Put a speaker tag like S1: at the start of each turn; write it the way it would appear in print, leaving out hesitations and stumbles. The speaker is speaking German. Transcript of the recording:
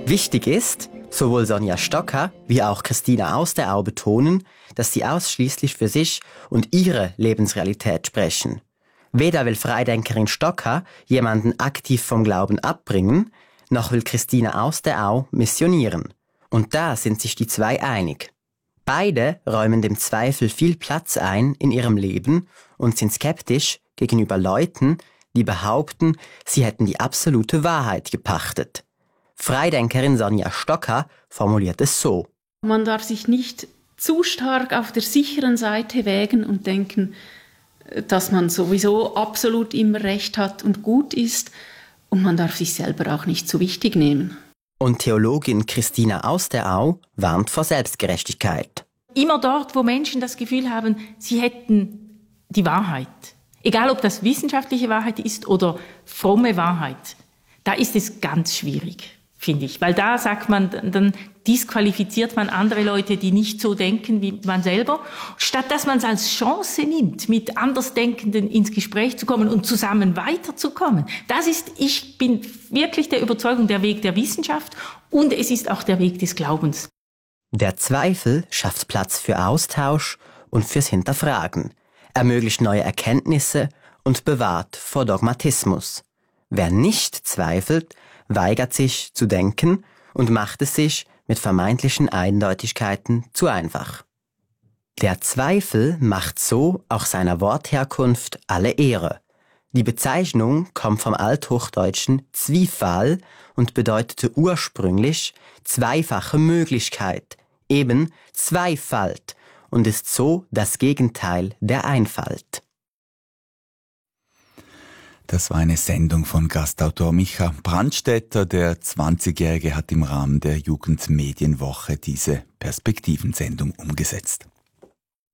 S1: Wichtig ist, sowohl Sonja Stocker wie auch Christina Austerau betonen, dass sie ausschließlich für sich und ihre Lebensrealität sprechen. Weder will Freidenkerin Stocker jemanden aktiv vom Glauben abbringen, noch will Christina Austerau missionieren. Und da sind sich die zwei einig. Beide räumen dem Zweifel viel Platz ein in ihrem Leben und sind skeptisch gegenüber Leuten, die behaupten, sie hätten die absolute Wahrheit gepachtet. Freidenkerin Sonja Stocker formuliert es so:
S2: Man darf sich nicht zu stark auf der sicheren Seite wägen und denken, dass man sowieso absolut immer Recht hat und gut ist, und man darf sich selber auch nicht zu wichtig nehmen.
S1: Und Theologin Christina Austerau warnt vor Selbstgerechtigkeit.
S3: Immer dort, wo Menschen das Gefühl haben, sie hätten die Wahrheit, egal ob das wissenschaftliche Wahrheit ist oder fromme Wahrheit, da ist es ganz schwierig, finde ich. Weil da sagt man, dann disqualifiziert man andere Leute, die nicht so denken wie man selber. Statt dass man es als Chance nimmt, mit Andersdenkenden ins Gespräch zu kommen und zusammen weiterzukommen. Ich bin wirklich der Überzeugung, der Weg der Wissenschaft, und es ist auch der Weg des Glaubens.
S1: Der Zweifel schafft Platz für Austausch und fürs Hinterfragen, ermöglicht neue Erkenntnisse und bewahrt vor Dogmatismus. Wer nicht zweifelt, weigert sich zu denken und macht es sich mit vermeintlichen Eindeutigkeiten zu einfach. Der Zweifel macht so auch seiner Wortherkunft alle Ehre. Die Bezeichnung kommt vom althochdeutschen Zwiefal und bedeutete ursprünglich zweifache Möglichkeit, eben Zweifalt, und ist so das Gegenteil der Einfalt.
S4: Das war eine Sendung von Gastautor Micha Brandstätter. Der 20-Jährige hat im Rahmen der Jugendmedienwoche diese Perspektivensendung umgesetzt.